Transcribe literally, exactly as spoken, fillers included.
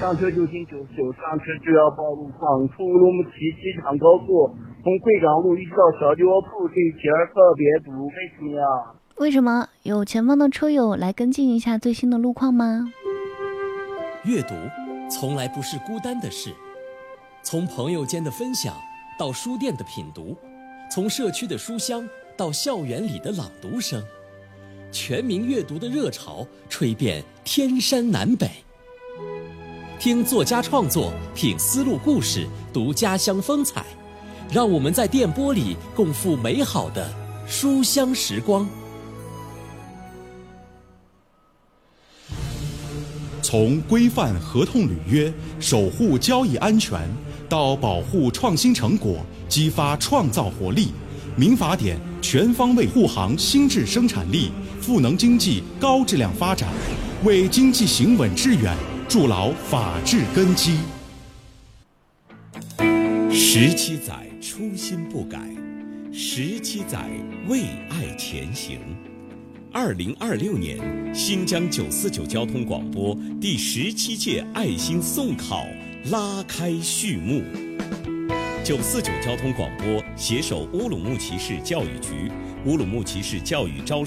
上车就听九十九，上车就要报路况。出乌鲁木齐机场高速，从贵港路一直到小地窝铺这一节特别堵，为什么呀？ 为什么？有前方的车友来跟进一下最新的路况吗？ 阅读从来不是孤单的事，从朋友间的分享到书店的品读，从社区的书香到校园里的朗读声，全民阅读的热潮吹遍天山南北。听作家创作，品丝路故事，读家乡风采，让我们在电波里共赴美好的书香时光。 从规范合同履约、守护交易安全，到保护创新成果、激发创造活力，民法典全方位护航新质生产力，赋能经济高质量发展，为经济行稳致远筑牢法治根基。 十七载初心不改，十七载为爱前行。二零二六年新疆九四九交通广播第十七届爱心送考拉开序幕。九四九交通广播携手乌鲁木齐市教育局、乌鲁木齐市教育招